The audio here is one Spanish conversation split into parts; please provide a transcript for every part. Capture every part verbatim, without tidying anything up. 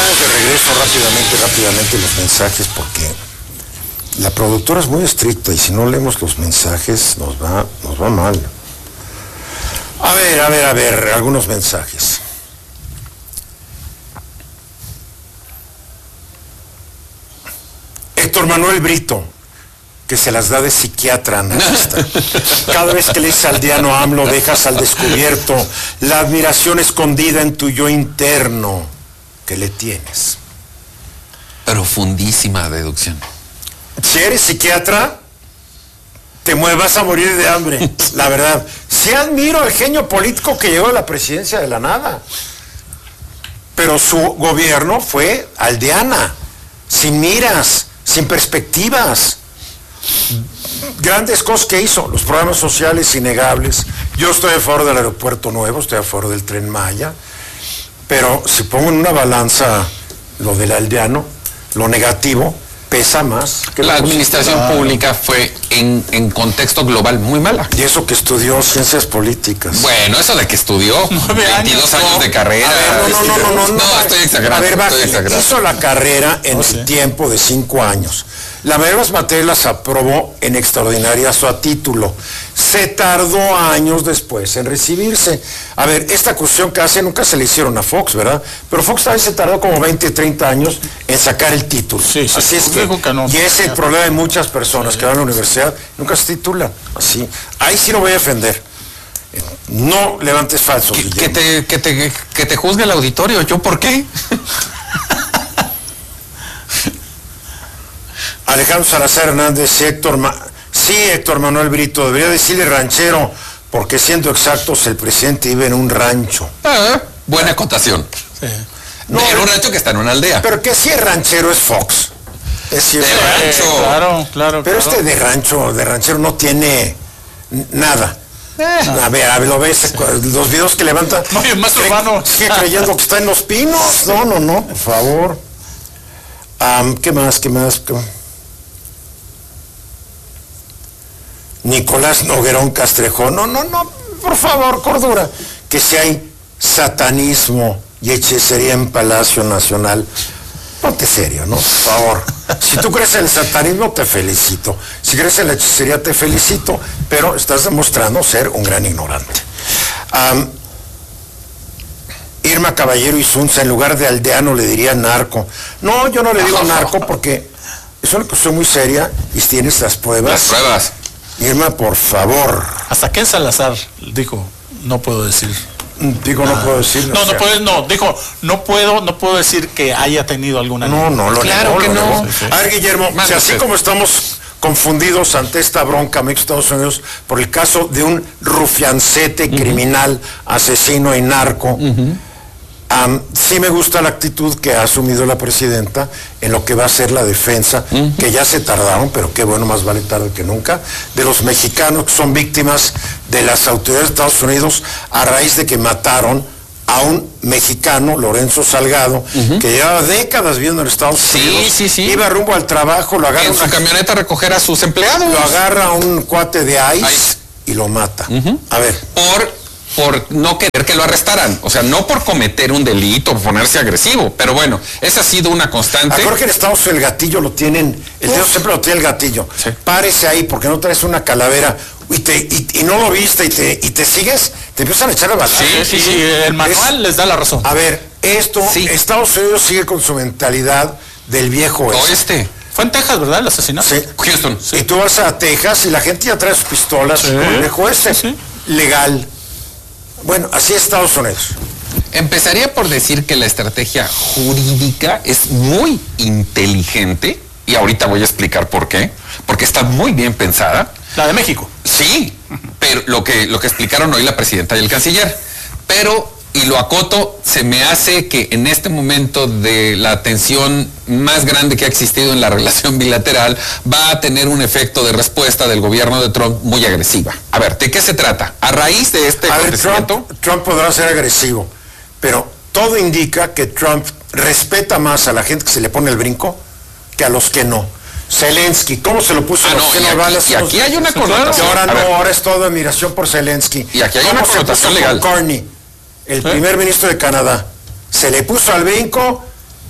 estamos de regreso rápidamente, rápidamente los mensajes, porque la productora es muy estricta y si no leemos los mensajes nos va, nos va mal. A ver, a ver, a ver, algunos mensajes. Héctor Manuel Brito, que se las da de psiquiatra analista. Cada vez que lees aldeano AMLO dejas al descubierto la admiración escondida en tu yo interno que le tienes. Profundísima deducción. Si eres psiquiatra, te vas a morir de hambre, la verdad. Sí admiro al genio político que llegó a la presidencia de la nada, pero su gobierno fue aldeana, sin miras, sin perspectivas. Grandes cosas que hizo, los programas sociales innegables. Yo estoy a favor del aeropuerto nuevo, estoy a favor del Tren Maya, pero si pongo en una balanza lo del aldeano, lo negativo pesa más que la administración ah. pública fue en, en contexto global muy mala. Y eso que estudió ciencias políticas. Bueno, eso de que estudió veintidós años, años de carrera. Ver, no, no, no, no, no, no, no, estoy exagerando. A ver, estoy exagerando. Hizo la carrera en oh, el sí. tiempo de cinco años. La mayoría de las materias las aprobó en extraordinarias o a título. Se tardó años después en recibirse. A ver, esta cuestión que hace nunca se le hicieron a Fox, ¿verdad? Pero Fox también se tardó como veinte, treinta años en sacar el título. Sí, sí, así es que, que no, y ese es el problema de muchas personas que van a la universidad, nunca se titulan. Así. Ahí sí lo voy a defender. No levantes falsos. Que, que, te, que, te, que te juzgue el auditorio. ¿Yo por qué? Alejandro Salazar Hernández, Héctor Ma sí, Héctor Manuel Brito, debería decirle ranchero, porque siendo exactos, el presidente vive en un rancho. Ah, buena acotación. Sí. No, en un rancho que está en una aldea. Pero que si es ranchero es Fox. Es cierto. De rancho. Eh, claro, claro. Pero claro. este de rancho, de ranchero no tiene nada. Eh. A ver, a ver, lo ves, sí. Los videos que levanta. No, es más urbano. Sigue creyendo que está en Los Pinos. No, no, no, por favor. Um, ¿Qué más? ¿Qué más? ¿Qué más? Nicolás Noguerón Castrejón, no, no, no, por favor, cordura, que si hay satanismo y hechicería en Palacio Nacional, ponte serio, ¿no? Por favor. Si tú crees en el satanismo, te felicito. Si crees en la hechicería, te felicito, pero estás demostrando ser un gran ignorante. Um, Irma Caballero Isunza, en lugar de aldeano, le diría narco. No, yo no le digo narco porque es una cuestión muy seria y tienes las pruebas. Las pruebas. Irma, por favor. Hasta que en Salazar dijo, no puedo decir. Digo, no ah. puedo decir. No, no, no puedes, no, dijo, no puedo, no puedo decir que haya tenido alguna. No, no, lo claro negó, que lo no. negó. Sí, sí. A ver, Guillermo, si así como estamos confundidos ante esta bronca México Estados Unidos por el caso de un rufiancete uh-huh. criminal, asesino y narco, uh-huh. Um, sí me gusta la actitud que ha asumido la presidenta en lo que va a ser la defensa, uh-huh. que ya se tardaron, pero qué bueno, más vale tarde que nunca, de los mexicanos que son víctimas de las autoridades de Estados Unidos a raíz de que mataron a un mexicano, Lorenzo Salgado, uh-huh. que llevaba décadas viviendo en Estados sí, Unidos, sí, sí. iba rumbo al trabajo, lo agarra en su una, camioneta a recoger a sus empleados. Lo agarra un cuate de ICE, ICE. y lo mata. Uh-huh. A ver. Por... por no querer que lo arrestaran, o sea, no por cometer un delito, por ponerse agresivo, pero bueno, esa ha sido una constante. Acuérdate que en Estados Unidos el gatillo lo tienen, el dedo siempre lo tiene el gatillo. Sí. Párese ahí, porque no traes una calavera y, te, y, y no lo viste y te, y te sigues, te empiezan a echar a balas. Sí, sí, sí, el manual es, les da la razón. A ver, esto, sí. Estados Unidos sigue con su mentalidad del viejo oeste. oeste. Fue en Texas, ¿verdad? El asesinato. Sí. Houston. Sí. Y tú vas a Texas y la gente ya trae sus pistolas sí. con el viejo oeste. Sí, sí. Legal. Bueno, así es Estados Unidos. Empezaría por decir que la estrategia jurídica es muy inteligente, y ahorita voy a explicar por qué, porque está muy bien pensada. La de México. Sí, pero lo que, lo que explicaron hoy la presidenta y el canciller. Pero, y lo acoto, se me hace que en este momento de la tensión más grande que ha existido en la relación bilateral, va a tener un efecto de respuesta del gobierno de Trump muy agresiva. A ver, ¿de qué se trata? A raíz de este a acontecimiento... ver, Trump, Trump podrá ser agresivo, pero todo indica que Trump respeta más a la gente que se le pone el brinco que a los que no. Zelensky, ¿cómo se lo puso? Ah, no, y, aquí, balas, y aquí hay una connotación. Y ahora no, ahora es toda admiración por Zelensky. Y aquí hay una connotación legal. Carney, el ¿Eh? primer ministro de Canadá, se le puso al brinco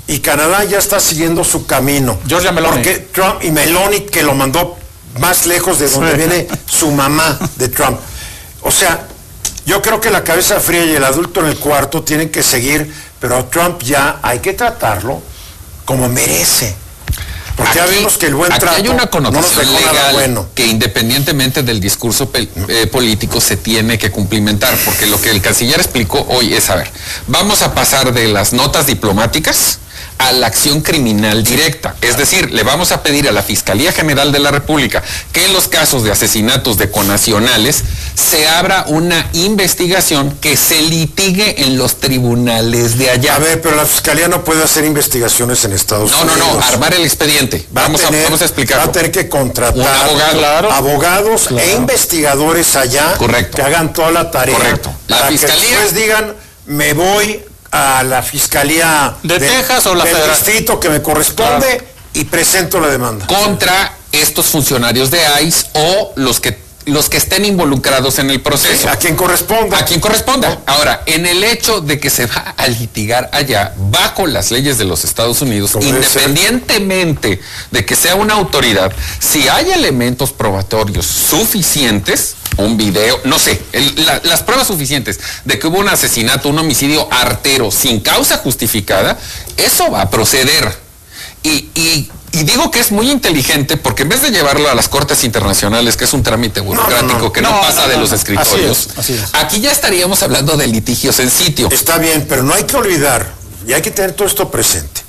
y Canadá ya está siguiendo su camino. Giorgia Meloni. Porque Trump y Meloni, que lo mandó más lejos de donde sí. viene su mamá de Trump. O sea, yo creo que la cabeza fría y el adulto en el cuarto tienen que seguir, pero a Trump ya hay que tratarlo como merece. Porque aquí, ya vimos que el buen aquí trato hay una connotación no nos dejó legal nada bueno. Que independientemente del discurso eh, político se tiene que cumplimentar, porque lo que el canciller explicó hoy es, a ver, vamos a pasar de las notas diplomáticas a la acción criminal directa. Es decir, le vamos a pedir a la Fiscalía General de la República que en los casos de asesinatos de connacionales se abra una investigación que se litigue en los tribunales de allá. A ver, pero la Fiscalía no puede hacer investigaciones en Estados no, Unidos. No, no, no, armar el expediente. Va vamos, a tener, a, vamos a explicarlo. Va a tener que contratar abogado, claro, abogados claro. e investigadores allá. Correcto. Que hagan toda la tarea. Correcto. La para Fiscalía... que después digan, me voy a la Fiscalía de, de Texas o la del federal distrito que me corresponde claro. y presento la demanda. Contra estos funcionarios de I C E o los que los que estén involucrados en el proceso. Sí, a quien corresponda. A quien corresponda. Ahora, en el hecho de que se va a litigar allá, bajo las leyes de los Estados Unidos, independientemente de que sea una autoridad, si hay elementos probatorios suficientes, un video, no sé, el, la, las pruebas suficientes de que hubo un asesinato, un homicidio artero sin causa justificada, eso va a proceder. Y, y, y digo que es muy inteligente porque en vez de llevarlo a las cortes internacionales, que es un trámite burocrático no, no, no. que no, no pasa no, no, de los escritorios, así es, así es. Aquí ya estaríamos hablando de litigios en sitio. Está bien, pero no hay que olvidar, y hay que tener todo esto presente.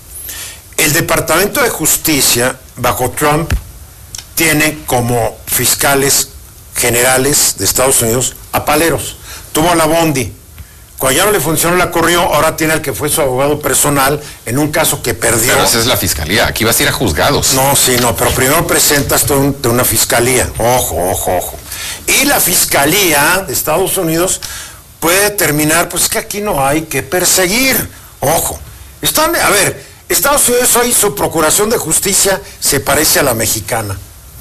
El Departamento de Justicia, bajo Trump, tiene como fiscales generales de Estados Unidos a paleros. Tuvo a la Bondi. Cuando ya no le funcionó, la corrió, ahora tiene al que fue su abogado personal en un caso que perdió. Pero esa es la fiscalía, aquí vas a ir a juzgados. No, sí, no, pero primero presentas todo un, de una fiscalía. Ojo, ojo, ojo. Y la fiscalía de Estados Unidos puede determinar, pues es que aquí no hay que perseguir. Ojo. Están, a ver, Estados Unidos hoy su procuración de justicia se parece a la mexicana.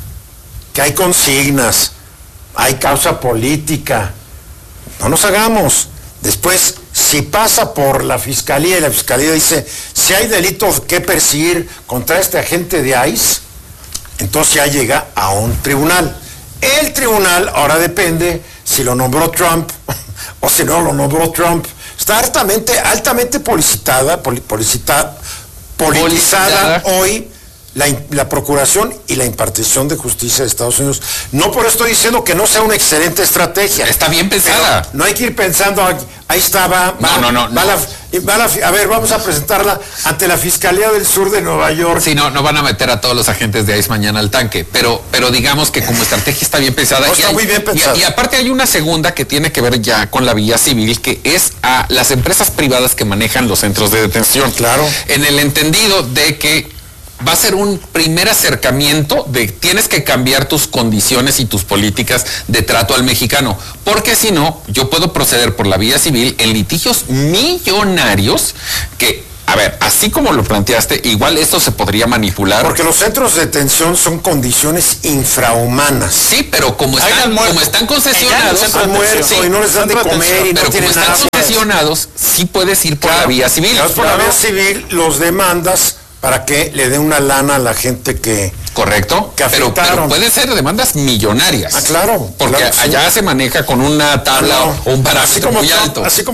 Que hay consignas, hay causa política. No nos hagamos. Después, si pasa por la fiscalía y la fiscalía dice, si hay delitos que perseguir contra este agente de I C E, entonces ya llega a un tribunal. El tribunal ahora depende si lo nombró Trump o si no lo nombró Trump. Está altamente, altamente policitada, poli, policita, politizada hoy la, la procuración y la impartición de justicia de Estados Unidos. No por eso estoy diciendo que no sea una excelente estrategia. Está bien pensada. No hay que ir pensando, ahí estaba. No, no, no. no. Va la, va la, a ver, vamos a presentarla ante la Fiscalía del Sur de Nueva York. Sí, no, no van a meter a todos los agentes de I C E mañana al tanque, pero, pero digamos que como estrategia está bien pensada. No, está hay, muy bien pensada. Y, y aparte hay una segunda que tiene que ver ya con la vía civil, que es a las empresas privadas que manejan los centros de detención. Claro. En el entendido de que va a ser un primer acercamiento de tienes que cambiar tus condiciones y tus políticas de trato al mexicano, porque si no, yo puedo proceder por la vía civil en litigios millonarios que, a ver, así como lo planteaste, igual esto se podría manipular. Porque los centros de detención son condiciones infrahumanas. Sí, pero como están, como están concesionados, han muerto sí, y no les dan de comer y pero no tienen como nada. Están concesionados, sí puedes ir por claro, la vía civil. Por claro. la vía civil los demandas para que le dé una lana a la gente que... Correcto, que pero, pero pueden ser demandas millonarias. Ah, claro. Porque claro, allá sí. se maneja con una tabla no, no. o un parámetro muy Trump, alto. Así como